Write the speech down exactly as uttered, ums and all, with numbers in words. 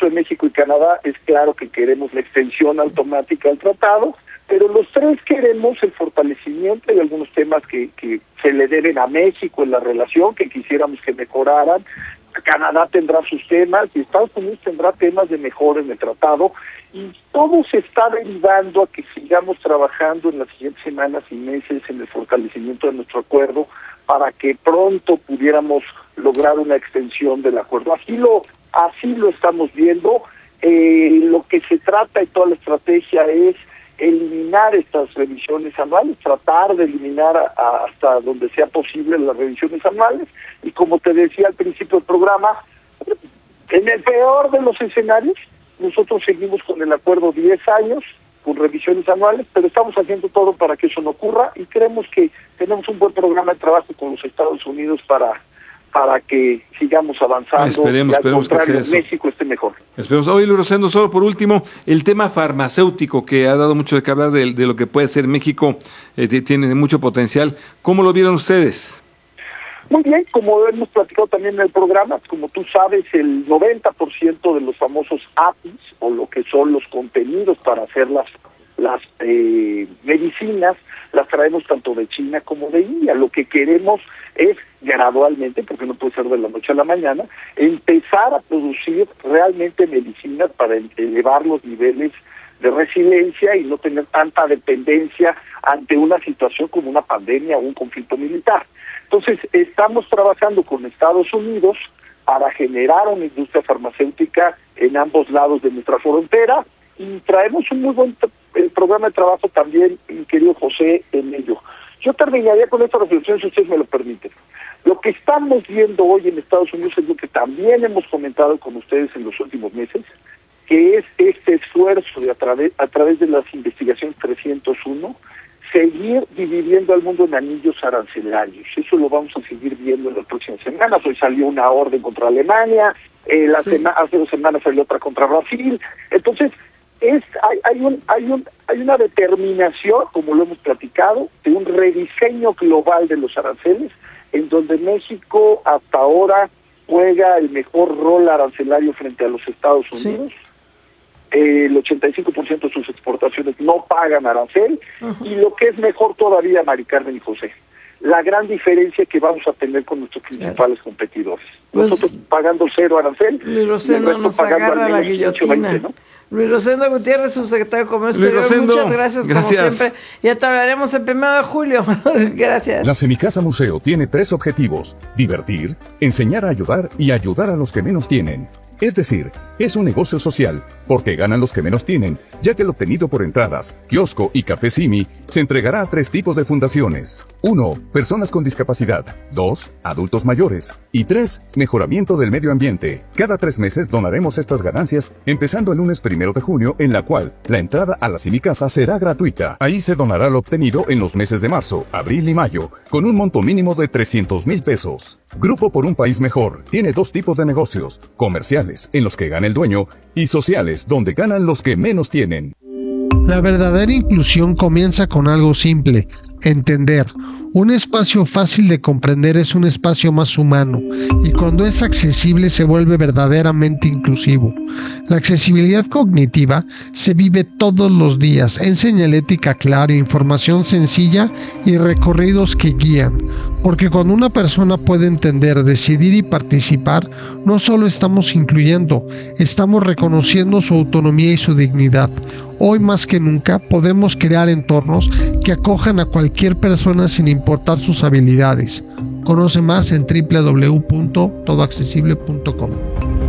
caso de México y Canadá, es claro que queremos la extensión automática al tratado, pero los tres queremos el fortalecimiento de algunos temas que, que se le deben a México en la relación, que quisiéramos que mejoraran. Canadá tendrá sus temas y Estados Unidos tendrá temas de mejora en el tratado, y todo se está derivando a que sigamos trabajando en las siguientes semanas y meses en el fortalecimiento de nuestro acuerdo para que pronto pudiéramos lograr una extensión del acuerdo. Así lo, así lo estamos viendo. Eh, lo que se trata y toda la estrategia es eliminar estas revisiones anuales, tratar de eliminar a, a, hasta donde sea posible las revisiones anuales, y como te decía al principio del programa, en el peor de los escenarios, nosotros seguimos con el acuerdo diez años, con revisiones anuales, pero estamos haciendo todo para que eso no ocurra, y creemos que tenemos un buen programa de trabajo con los Estados Unidos para para que sigamos avanzando. Ah, esperemos, y al esperemos contrario, que sea eso. México esté mejor. Esperemos. Oye, Luis Rosendo, solo por último, el tema farmacéutico, que ha dado mucho de qué hablar de, de lo que puede ser México, eh, tiene mucho potencial. ¿Cómo lo vieron ustedes? Muy bien, como hemos platicado también en el programa, como tú sabes, el noventa por ciento de los famosos A P Is, o lo que son los contenidos para hacer las, las eh, medicinas, las traemos tanto de China como de India. Lo que queremos es gradualmente, porque no puede ser de la noche a la mañana, empezar a producir realmente medicinas para elevar los niveles de resiliencia y no tener tanta dependencia ante una situación como una pandemia o un conflicto militar. Entonces, estamos trabajando con Estados Unidos para generar una industria farmacéutica en ambos lados de nuestra frontera, y traemos un muy buen el programa de trabajo también, mi querido José, en ello. Yo terminaría con esta reflexión, si ustedes me lo permiten. Lo que estamos viendo hoy en Estados Unidos es lo que también hemos comentado con ustedes en los últimos meses, que es este esfuerzo de a través, a través de las investigaciones trescientos uno, seguir dividiendo al mundo en anillos arancelarios. Eso lo vamos a seguir viendo en las próximas semanas. Hoy salió una orden contra Alemania, eh, la sí. sema, hace dos semanas salió otra contra Brasil. Entonces, es hay, hay, un, hay, un, hay una determinación, como lo hemos platicado, de un rediseño global de los aranceles, en donde México hasta ahora juega el mejor rol arancelario frente a los Estados Unidos. Sí. Eh, el ochenta y cinco por ciento de sus exportaciones no pagan arancel, uh-huh. y lo que es mejor todavía, Mari Carmen y José, la gran diferencia que vamos a tener con nuestros principales claro. competidores. Pues, nosotros pagando cero arancel, Luis Rosendo nos agarra la guillotina. veinte, ¿no? Luis Rosendo Gutiérrez, subsecretario de Comercio Exterior, muchas gracias, gracias como siempre. Ya te hablaremos el primero de julio. Gracias. La Semicasa Museo tiene tres objetivos: divertir, enseñar a ayudar y ayudar a los que menos tienen. Es decir, es un negocio social, porque ganan los que menos tienen, ya que el obtenido por entradas, kiosco y café Simi se entregará a tres tipos de fundaciones. uno. Personas con discapacidad. dos. Adultos mayores. Y tres. Mejoramiento del medio ambiente. Cada tres meses donaremos estas ganancias, empezando el lunes primero de junio, en la cual la entrada a la Semicasa será gratuita. Ahí se donará lo obtenido en los meses de marzo, abril y mayo, con un monto mínimo de trescientos mil pesos. Grupo por un País Mejor tiene dos tipos de negocios: comerciales, en los que gana el dueño, y sociales, donde ganan los que menos tienen. La verdadera inclusión comienza con algo simple: entender. Un espacio fácil de comprender es un espacio más humano, y cuando es accesible se vuelve verdaderamente inclusivo. La accesibilidad cognitiva se vive todos los días en señalética clara, información sencilla y recorridos que guían, porque cuando una persona puede entender, decidir y participar, no solo estamos incluyendo, estamos reconociendo su autonomía y su dignidad. Hoy más que nunca podemos crear entornos que acojan a cualquier persona sin importar sus habilidades. Conoce más en doble u doble u doble u punto todo accesible punto com.